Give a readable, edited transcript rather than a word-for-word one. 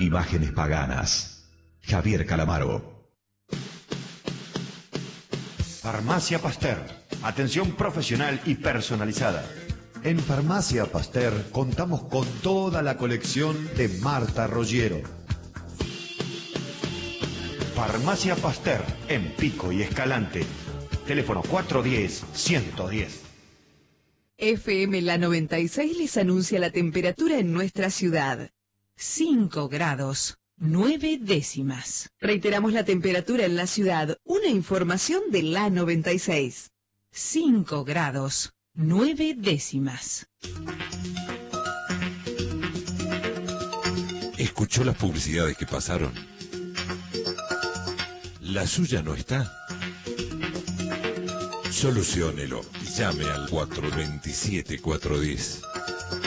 Imágenes paganas. Javier Calamaro. Farmacia Pasteur. Atención profesional y personalizada. En Farmacia Pasteur contamos con toda la colección de Marta Roggiero. Farmacia Pasteur, en Pico y Escalante. Teléfono 410-110. FM La 96 les anuncia la temperatura en nuestra ciudad. 5 grados, 9 décimas. Reiteramos la temperatura en la ciudad. Una información de La 96. 5 grados, 9 décimas. ¿Escuchó las publicidades que pasaron? ¿La suya no está? Soluciónelo. Llame al 427-410.